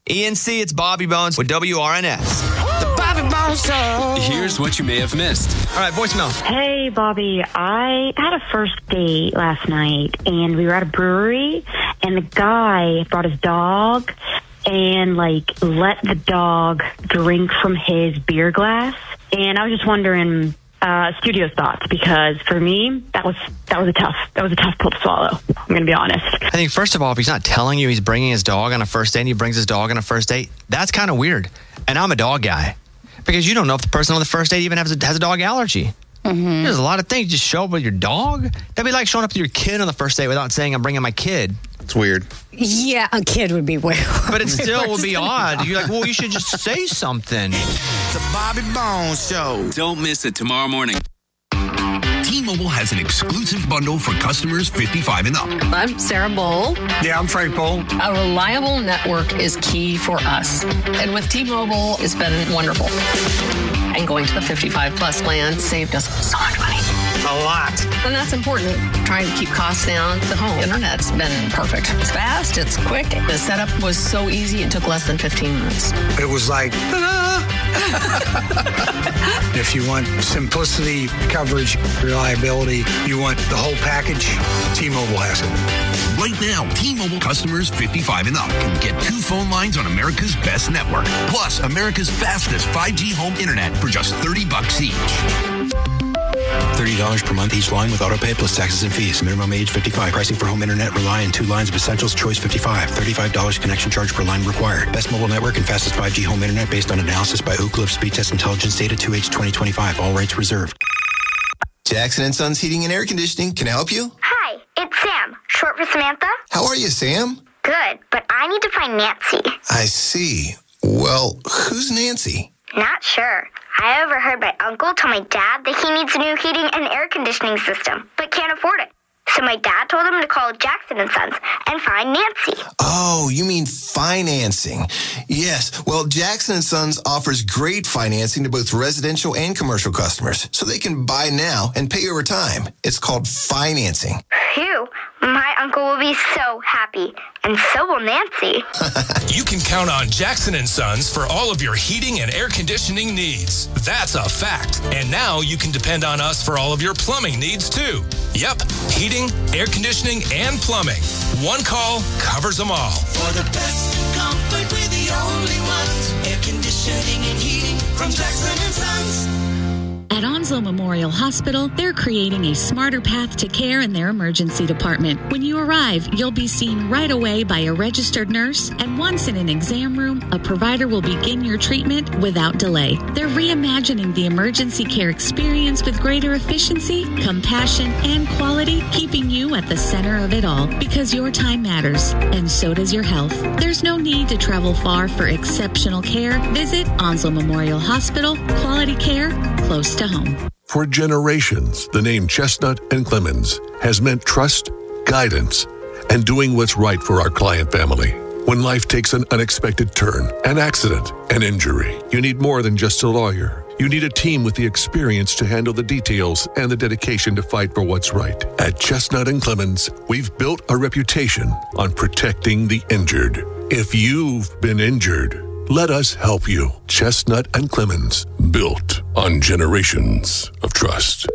ENC, it's Bobby Bones with WRNS. The Bobby Bones Show. Here's what you may have missed. All right, voicemail. Hey, Bobby. I had a first date last night, and we were at a brewery, and the guy brought his dog and, let the dog drink from his beer glass. And I was just wondering, studio's thoughts, because for me, that was a tough pill to swallow. I'm going to be honest. I think, first of all, if he's not telling you he's bringing his dog on a first date and he brings his dog on a first date, that's kind of weird. And I'm a dog guy because you don't know if the person on the first date even has a dog allergy. Mm-hmm. There's a lot of things. Just show up with your dog. That'd be like showing up with your kid on the first date without saying, I'm bringing my kid. It's weird. Yeah, a kid would be weird. But it still would be odd. You're like, well, you should just say something. The Bobby Bones Show. Don't miss it tomorrow morning. T-Mobile has an exclusive bundle for customers 55 and up. I'm Sarah Bowl. Yeah, I'm Frank Bowl. A reliable network is key for us. And with T-Mobile, it's been wonderful. And going to the 55 plus plan saved us so much money. A lot. And that's important. Trying to keep costs down. The home internet's been perfect. It's fast. It's quick. The setup was so easy. It took less than 15 minutes. It was like, ta-da! If you want simplicity, coverage, reliability, you want the whole package, T-Mobile has it. Right now, T-Mobile customers 55 and up can get 2 phone lines on America's best network. Plus, America's fastest 5G home internet for just $30 each. $30 per month each line with autopay plus taxes and fees. Minimum age 55. Pricing for home internet rely on 2 lines of essentials. Choice 55. $35 connection charge per line required. Best mobile network and fastest 5G home internet based on analysis by Oak Cliff Speed Test Intelligence data 2H 2025. All rights reserved. Jackson & Sons Heating and Air Conditioning. Can I help you? Hi, it's Sam, short for Samantha. How are you, Sam? Good, but I need to find Nancy. I see. Well, who's Nancy? Not sure. I overheard my uncle tell my dad that he needs a new heating and air conditioning system, but can't afford it. So my dad told him to call Jackson & Sons and find Nancy. Oh, you mean financing. Yes. Well, Jackson & Sons offers great financing to both residential and commercial customers, so they can buy now and pay over time. It's called financing. Phew. My uncle will be so happy, and so will Nancy. You can count on Jackson & Sons for all of your heating and air conditioning needs. That's a fact. And now you can depend on us for all of your plumbing needs, too. Yep, heating, air conditioning, and plumbing. One call covers them all. For the best comfort, we're the only ones. Air conditioning and heating from Jackson & Sons. At Onslow Memorial Hospital, they're creating a smarter path to care in their emergency department. When you arrive, you'll be seen right away by a registered nurse, and once in an exam room, a provider will begin your treatment without delay. They're reimagining the emergency care experience with greater efficiency, compassion, and quality, keeping you at the center of it all, because your time matters, and so does your health. There's no need to travel far for exceptional care. Visit Onslow Memorial Hospital. Quality care close to home. For generations, the name Chestnut and Clemens has meant trust, guidance, and doing what's right for our client family. When life takes an unexpected turn, an accident, an injury, you need more than just a lawyer. You need a team with the experience to handle the details and the dedication to fight for what's right. At Chestnut and Clemens, we've built a reputation on protecting the injured. If you've been injured, let us help you. Chestnut and Clemens, built on generations of trust.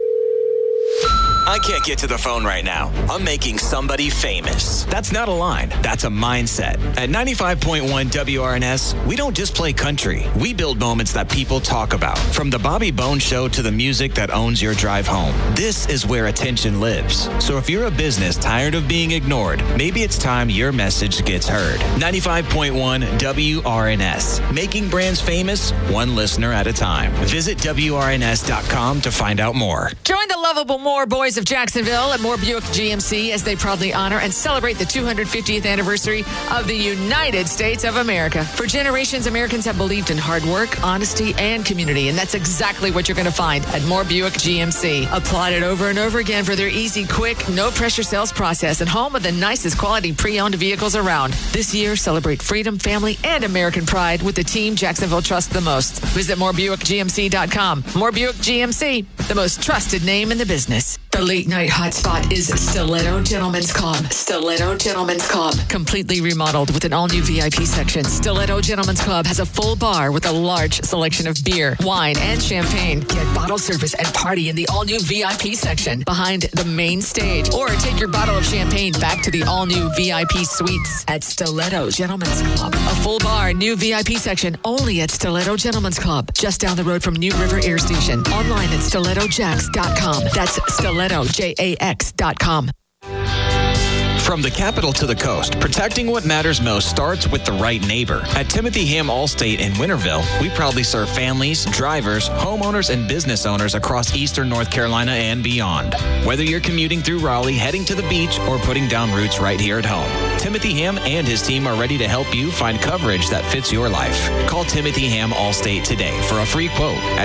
I can't get to the phone right now. I'm making somebody famous. That's not a line. That's a mindset. At 95.1 WRNS, we don't just play country. We build moments that people talk about. From the Bobby Bones Show to the music that owns your drive home. This is where attention lives. So if you're a business tired of being ignored, maybe it's time your message gets heard. 95.1 WRNS. Making brands famous, one listener at a time. Visit WRNS.com to find out more. Join the lovable Moore Boys of Jacksonville at Moore Buick GMC as they proudly honor and celebrate the 250th anniversary of the United States of America. For generations, Americans have believed in hard work, honesty, and community, and that's exactly what you're going to find at Moore Buick GMC. Applauded over and over again for their easy, quick, no-pressure sales process and home of the nicest quality pre-owned vehicles around. This year, celebrate freedom, family, and American pride with the team Jacksonville trusts the most. Visit morebuickgmc.com. Moore Buick GMC, the most trusted name in the business. The late night hotspot is Stiletto Gentlemen's Club. Stiletto Gentlemen's Club. Completely remodeled with an all-new VIP section. Stiletto Gentlemen's Club has a full bar with a large selection of beer, wine, and champagne. Get bottle service and party in the all-new VIP section behind the main stage. Or take your bottle of champagne back to the all-new VIP suites at Stiletto Gentlemen's Club. A full bar, new VIP section only at Stiletto Gentlemen's Club. Just down the road from New River Air Station. Online at StilettoJax.com. That's StilettoJax.com. From the capital to the coast, protecting what matters most starts with the right neighbor. At Timothy Ham Allstate in Winterville, we proudly serve families, drivers, homeowners, and business owners across eastern North Carolina and beyond. Whether you're commuting through Raleigh, heading to the beach, or putting down roots right here at home, Timothy Ham and his team are ready to help you find coverage that fits your life. Call Timothy Ham Allstate today for a free quote at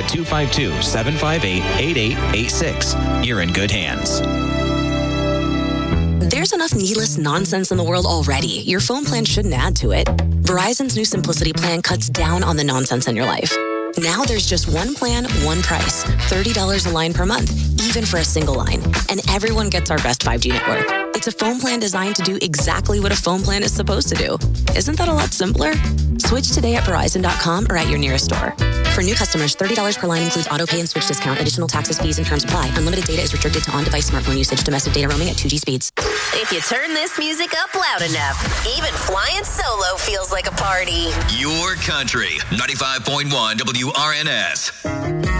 252-758-8886. You're in good hands. There's enough needless nonsense in the world already. Your phone plan shouldn't add to it. Verizon's new Simplicity plan cuts down on the nonsense in your life. Now there's just one plan, one price. $30 a line per month, even for a single line. And everyone gets our best 5G network. It's a phone plan designed to do exactly what a phone plan is supposed to do. Isn't that a lot simpler? Switch today at Verizon.com or at your nearest store. For new customers, $30 per line includes auto pay and switch discount. Additional taxes, fees, and terms apply. Unlimited data is restricted to on-device smartphone usage. Domestic data roaming at 2G speeds. If you turn this music up loud enough, even flying solo feels like a party. Your country, 95.1 WRNS.